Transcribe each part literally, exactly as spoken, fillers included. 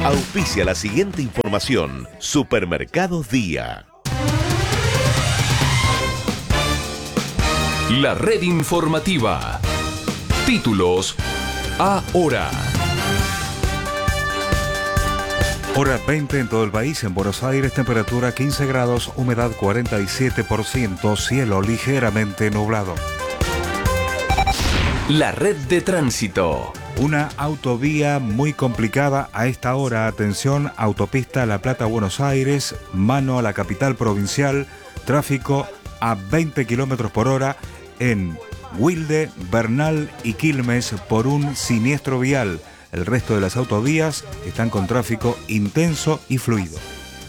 Auspicia la siguiente información. Supermercados Día. La red informativa. Títulos ahora. Hora veinte en todo el país. En Buenos Aires, temperatura quince grados, humedad cuarenta y siete por ciento, cielo ligeramente nublado. La red de tránsito. Una autovía muy complicada a esta hora. Atención, autopista La Plata-Buenos Aires, mano a la capital provincial, tráfico a veinte kilómetros por hora en Wilde, Bernal y Quilmes por un siniestro vial. El resto de las autovías están con tráfico intenso y fluido.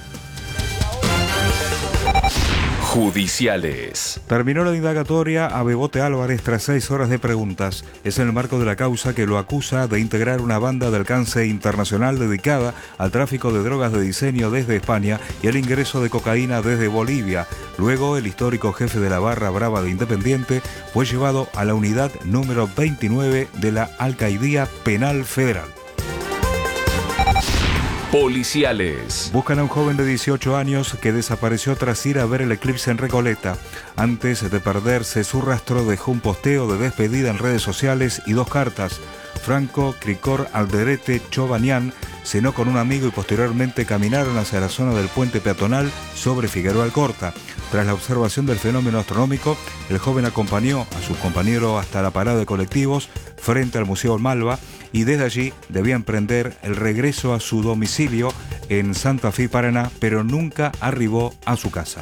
Judiciales. Terminó la indagatoria a Bebote Álvarez tras seis horas de preguntas. Es en el marco de la causa que lo acusa de integrar una banda de alcance internacional dedicada al tráfico de drogas de diseño desde España y al ingreso de cocaína desde Bolivia. Luego, el histórico jefe de la barra brava de Independiente fue llevado a la unidad número veintinueve de la Alcaidía Penal Federal. Policiales. Buscan a un joven de dieciocho años que desapareció tras ir a ver el eclipse en Recoleta. Antes de perderse su rastro, dejó un posteo de despedida en redes sociales y dos cartas. Franco Cricor Alderete Chobanián cenó con un amigo y posteriormente caminaron hacia la zona del puente peatonal sobre Figueroa Alcorta. Tras la observación del fenómeno astronómico, el joven acompañó a su compañero hasta la parada de colectivos frente al Museo Malva y desde allí debía emprender el regreso a su domicilio en Santa Fe, Paraná, pero nunca arribó a su casa.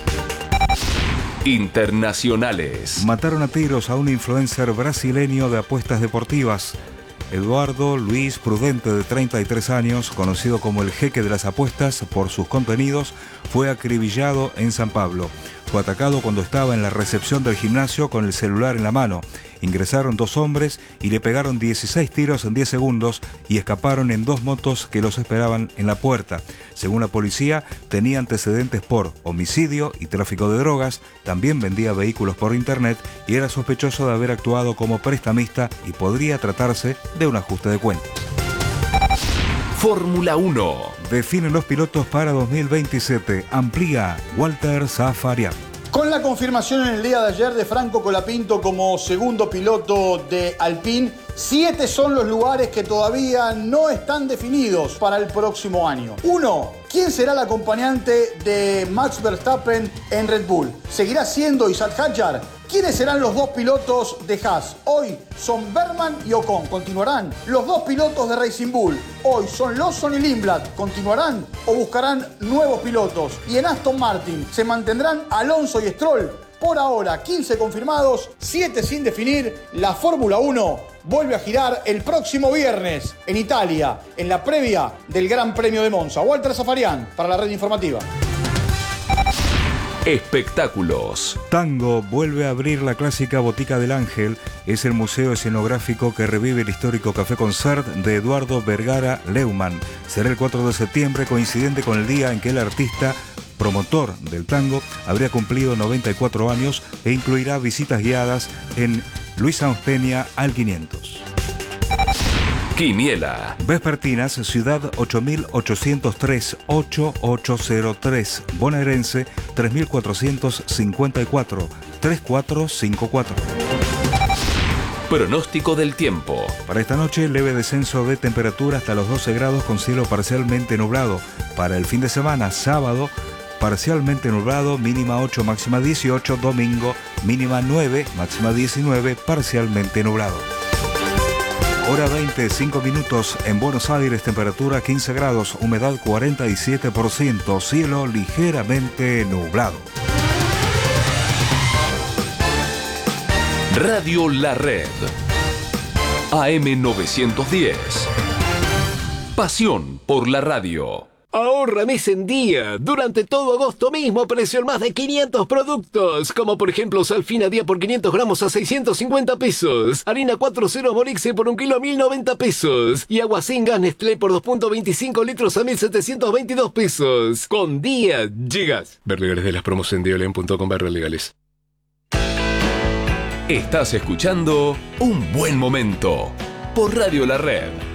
Internacionales. Mataron a tiros a un influencer brasileño de apuestas deportivas. Eduardo Luis Prudente, de treinta y tres años, conocido como el jeque de las apuestas por sus contenidos, fue acribillado en San Pablo. Fue atacado cuando estaba en la recepción del gimnasio con el celular en la mano. Ingresaron dos hombres y le pegaron dieciséis tiros en diez segundos y escaparon en dos motos que los esperaban en la puerta. Según la policía, tenía antecedentes por homicidio y tráfico de drogas, también vendía vehículos por internet y era sospechoso de haber actuado como prestamista y podría tratarse de un ajuste de cuentas. Fórmula uno. Definen los pilotos para dos mil veintisiete. Amplía Walter Zafarian. Con la confirmación en el día de ayer de Franco Colapinto como segundo piloto de Alpine, siete son los lugares que todavía no están definidos para el próximo año. Uno, ¿quién será el acompañante de Max Verstappen en Red Bull? ¿Seguirá siendo Isaac Hadjar? ¿Quiénes serán los dos pilotos de Haas? Hoy son Berman y Ocon, ¿continuarán? Los dos pilotos de Racing Bull, hoy son Lawson y Lindblad, ¿continuarán o buscarán nuevos pilotos? Y en Aston Martin, ¿se mantendrán Alonso y Stroll? Por ahora, quince confirmados, siete sin definir. La Fórmula uno vuelve a girar el próximo viernes en Italia, en la previa del Gran Premio de Monza. Walter Zafarian, para la red informativa. Espectáculos. Tango vuelve a abrir la clásica Botica del Ángel. Es el museo escenográfico que revive el histórico Café Concert de Eduardo Vergara Leumann. Será el cuatro de septiembre, coincidente con el día en que el artista promotor del tango habría cumplido noventa y cuatro años e incluirá visitas guiadas en Luis Sanz Peña al quinientos. Quiniela. Vespertinas, Ciudad ocho mil ochocientos tres, ocho mil ochocientos tres, Bonaerense tres mil cuatrocientos cincuenta y cuatro, tres cuatro cinco cuatro. Pronóstico del tiempo. Para esta noche, leve descenso de temperatura hasta los doce grados con cielo parcialmente nublado. Para el fin de semana, sábado, parcialmente nublado, mínima ocho, máxima dieciocho. Domingo, mínima nueve, máxima diecinueve, parcialmente nublado. Hora veinte, cinco minutos en Buenos Aires, temperatura quince grados, humedad cuarenta y siete por ciento, cielo ligeramente nublado. Radio La Red. A M novecientos diez. Pasión por la radio. Ahorra mes en día. Durante todo agosto mismo precio en más de quinientos productos. Como por ejemplo Salfina día por quinientos gramos a seiscientos cincuenta pesos. Harina cuatro cero Morixe por un kilo a mil noventa pesos. Y agua sin gas Nestlé por dos punto veinticinco litros a mil setecientos veintidós pesos. Con día llegas. Ver legales de las promos en diolen punto com barra legales. Estás escuchando Un Buen Momento por Radio La Red.